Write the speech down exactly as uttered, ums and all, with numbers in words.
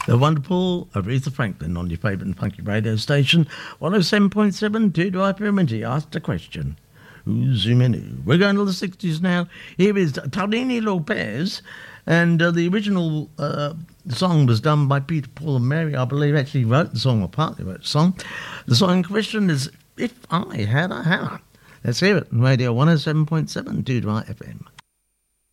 The wonderful Aretha Franklin on your favourite and funky radio station, one oh seven point seven, two to F M, and she asked a question. Who's Zumenu? We're going to the sixties now. Here is Tardini Lopez, and uh, the original uh, song was done by Peter, Paul and Mary, I believe, actually wrote the song, or partly wrote the song. The song in question is If I Had a Hammer. Let's hear it on Radio one oh seven point seven, two to F M.